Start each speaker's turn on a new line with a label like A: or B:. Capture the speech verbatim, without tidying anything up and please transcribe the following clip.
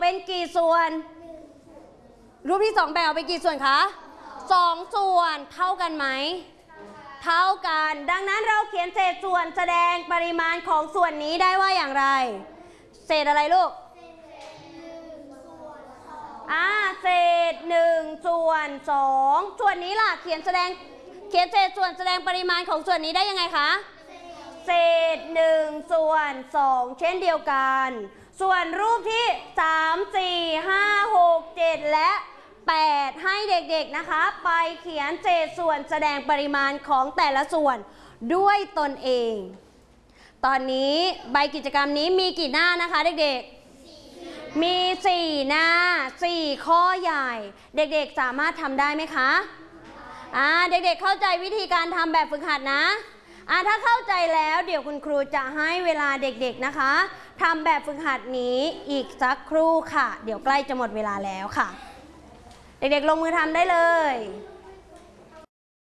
A: เป็นกี่ส่วนรูปที่สองแบ่งออกเป็นกี่ส่วนคะสองส่วนเท่ากันไหมเท่ากันดังนั้นเราเขียนเศษส่วนแสดงปริมาณของส่วนนี้ได้ว่าอย่างไรเศษอะไรลูกอ่าเศษหนึ่งส่วนสองส่วนนี้ล่ะเขียนแสดงเขียนเศษส่วนแสดงปริมาณของส่วนนี้ได้ยังไงคะเศษหนึ่งส่วนสองเช่นเดียวกันส่วนรูปที่สามสี่ห้าหกเจ็ดและแปดให้เด็กๆนะคะไปเขียนเศษส่วนแสดงปริมาณของแต่ละส่วนด้วยตนเองตอนนี้ใบกิจกรรมนี้มีกี่หน้านะคะเด็กๆมีสี่หน้าสี่ข้อใหญ่เด็กๆสามารถทำได้ไหมคะอ่าเด็กๆเข้าใจวิธีการทำแบบฝึกหัดนะอ่าถ้าเข้าใจแล้วเดี๋ยวคุณครูจะให้เวลาเด็กๆนะคะทำแบบฝึกหัดนี้อีกสักครู่ค่ะเดี๋ยวใกล้จะหมดเวลาแล้วค่ะเด็กๆลงมือทำได้เลย